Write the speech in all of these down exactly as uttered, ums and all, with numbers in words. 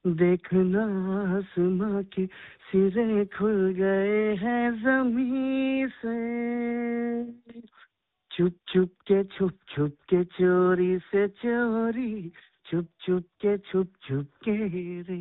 देखना आसमां के सिरे खुल गए हैं जमीन से, छुप छुप के छुप छुप के चोरी से चोरी, छुप छुप के छुप छुप के रे।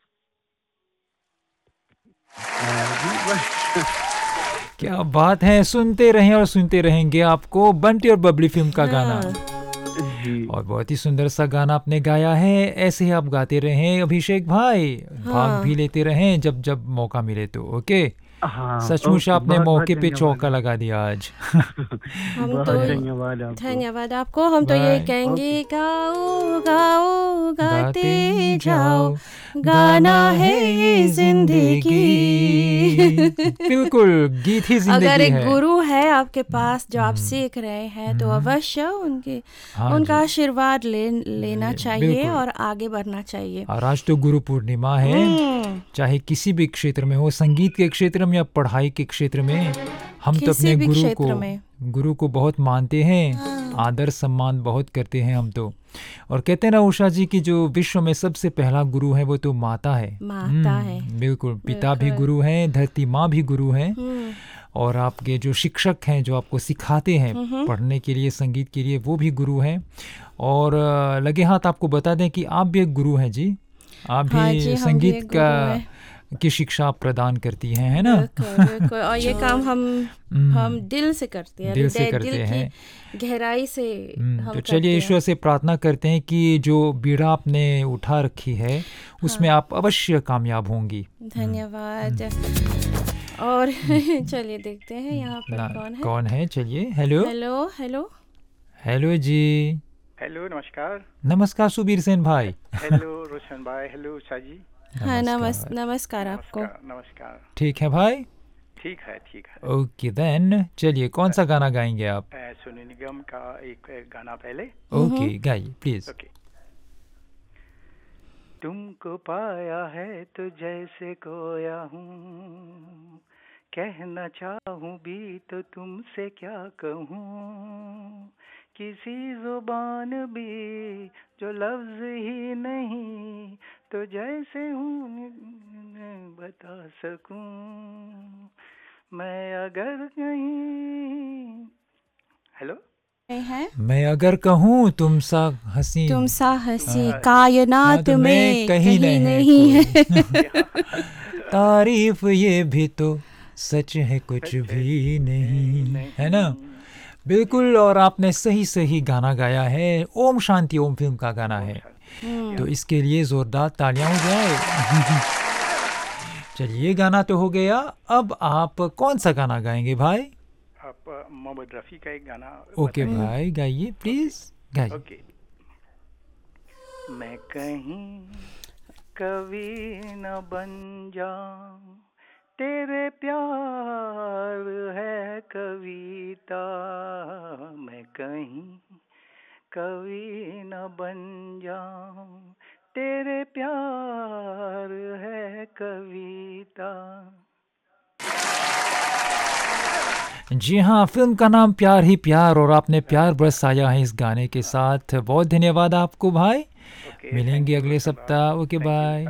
हाँ जी, बस। क्या बात है, सुनते रहें और सुनते रहेंगे आपको बंटी और बबली फिल्म का गाना। जी और बहुत ही सुंदर सा गाना आपने गाया है। ऐसे ही आप गाते रहें अभिषेक भाई, भाग भी लेते रहें जब जब मौका मिले तो। ओके, हाँ, सचमुच ओके, आपने बहुत बहुत मौके पे धन्यवाद चौका आप- लगा दिया आज। हम तो बहुत धन्यवाद आपको। धन्यवाद आपको। हम तो ये बाय। कहेंगे, गाओ गाओ गाते गाते जाओ, जाओ, गाना है ये जिंदगी। बिल्कुल, गीत ही अगर जिंदगी एक है। गुरु है आपके पास जो आप सीख रहे हैं तो अवश्य उनके हाँ उनका जी, आशीर्वाद ले लेना ले- चाहिए बिल्कुल। और आगे बढ़ना चाहिए। और आज तो गुरु पूर्णिमा है। हम्म, चाहे किसी भी क्षेत्र में हो, संगीत के क्षेत्र में या पढ़ाई के क्षेत्र में, हम तो किसी अपने भी गुरु क्षेत्र को में। गुरु को बहुत मानते हैं, आदर सम्मान बहुत करते हैं हम तो। और कहते हैं ना उषा जी की जो विश्व में सबसे पहला गुरु है वो तो माता है। माता हम्म, है। बिल्कुल, पिता भी बिल्कुल। गुरु हैं, धरती माँ भी गुरु हैं। हम्म, और आपके जो शिक्षक हैं जो आपको सिखाते हैं पढ़ने के लिए, संगीत के लिए, वो भी गुरु हैं। और अ, लगे हाथ आपको बता दें कि आप भी एक गुरु हैं जी। आप हाँ भी जी, हम भी संगीत एक का गुरु हैं। की शिक्षा आप प्रदान करती हैं, है ना? बिल्कुल बिल्कुल। और ये काम हम हम दिल से करते हैं, दिल से हृदय, करते दिल हैं। की गहराई से हम्म, हम तो करते चलिए हैं। ईश्वर से प्रार्थना करते हैं कि जो बीड़ा आपने उठा रखी है उसमें आप अवश्य कामयाब होंगी। धन्यवाद। और चलिए देखते हैं यहाँ पर ना, कौन है। कौन है? चलिए, हेलो हेलो हेलो। हेलो जी। हेलो, नमस्कार। नमस्कार सुबीर सेन भाई। हेलो रोशन भाई, हेलो उषा जी। हाँ, नमस नमस्कार। नमस्कार आपको। नमस्कार नमस्कार। ठीक है भाई। ठीक है ठीक है। ओके देन, चलिए कौन सा गाना गाएंगे आप? अ, सोनू निगम का एक एक गाना पहले। ओके, गाइए प्लीज। ओके। तुमको पाया है तो जैसे खोया हूँ, कहना चाहूँ भी तो तुमसे क्या कहूँ, किसी जुबान भी जो लफ्ज ही नहीं, तो जैसे हूँ बता सकूं, मैं अगर कहीं। हेलो, है मैं अगर कहूँ तुम सा हंसी, तुम सा हंसी हाँ, कायनात हाँ, में कहीं कहीं नहीं नहीं है। कोई। तारीफ ये भी तो सच है कुछ भी नहीं, है ना? बिल्कुल। और आपने सही सही गाना गाया है, ओम शांति ओम फिल्म का गाना है, तो इसके लिए जोरदार तालियां हो जाए। चलिए, गाना तो हो गया। अब आप कौन सा गाना गाएंगे भाई? आप अ, मोहम्मद रफ़ी का एक गाना ओके बताइए। भाई, गाइए प्लीज, गाइए। ओके। मैं कहीं कवि न बन जाऊं, तेरे प्यार है कविता, मैं कहीं कवि न बन जाऊं, तेरे प्यार है कविता। जी हाँ, फिल्म का नाम प्यार ही प्यार, और आपने प्यार बरसाया है इस गाने के साथ। बहुत धन्यवाद आपको भाई। ओके, मिलेंगे अगले सप्ताह। Okay, bye.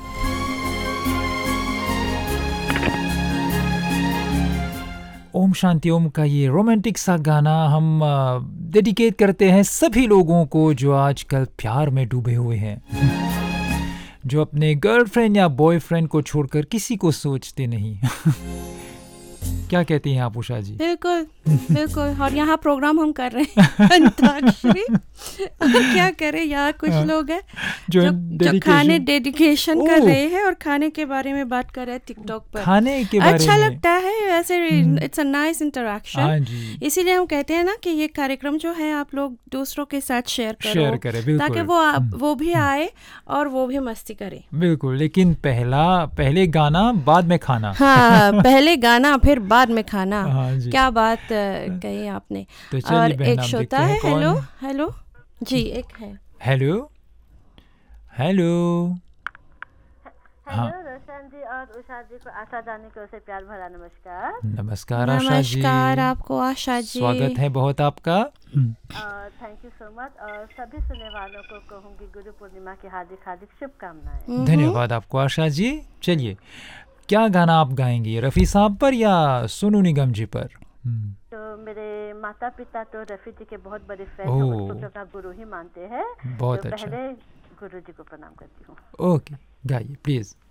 ओम शांति ओम का ये रोमांटिक सा गाना हम डेडिकेट करते हैं सभी लोगों को जो आजकल प्यार में डूबे हुए हैं, जो अपने गर्लफ्रेंड या बॉयफ्रेंड को छोड़कर किसी को सोचते नहीं। क्या कहती हैं आप उषा जी? बिल्कुल बिल्कुल। और यहाँ प्रोग्राम हम कर रहे हैं अंताक्षरी। और क्या करें, यहाँ कुछ लोग हैं जो जो, जो खाने डेडिकेशन कर रहे हैं और खाने के बारे में बात कर रहे हैं टिकटॉक पर। खाने के बारे अच्छा में लगता है वैसे, इट्स अ नाइस इंटरेक्शन। इसीलिए हम कहते हैं ना कि ये कार्यक्रम जो है आप लोग दूसरों के साथ शेयर करो, शेयर करें, बिल्कुल, ताकि वो वो भी आए और वो भी मस्ती करे। बिल्कुल। लेकिन पहला पहले गाना बाद में खाना। हाँ, पहले गाना फिर बाद में खाना। हाँ जी। क्या बात कही आपने। तो और एक श्रोता है। हेलो हेलो जी, एक है। Hello hello. हेलो रोशन जी और उषा जी को, आशा जानी को से प्यार भरा नमस्कार। नमस्कार आशा जी। नमस्कार आपको आशा जी। स्वागत है बहुत आपका। Thank you so much. और सभी सुनने वालों को कहूँगी गुरु पूर्णिमा की हार्दिक हार्दिक शुभकामनाएं। धन्यवाद आपको आशा जी। चलिए, क्या गाना आप गाएंगी, रफ़ी साहब पर या सोनू निगम जी पर? तो मेरे माता पिता तो रफ़ी जी के बहुत बड़े फैन हैं, उसको अपना गुरु ही मानते हैं। बहुत तो अच्छा। पहले गुरु जी को प्रणाम करती हूँ। ओके, गाइए प्लीज।